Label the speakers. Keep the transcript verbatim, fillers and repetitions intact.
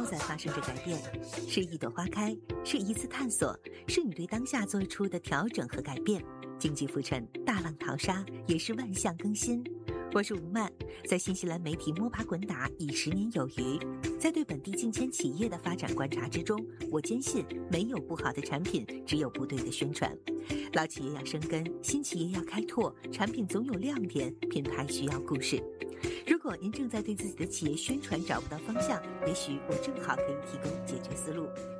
Speaker 1: 在发生着改变，是一朵花开，是一次探索，是你对当下做出的调整和改变。经济浮沉，大浪淘沙，也是万象更新。我是吴曼，在新西兰媒体摸爬滚打已十年有余，在对本地近千企业的发展观察之中，我坚信没有不好的产品，只有不对的宣传。老企业要生根，新企业要开拓，产品总有亮点，品牌需要故事。如果您正在对自己的企业宣传找不到方向，也许我正好可以提供解决思路。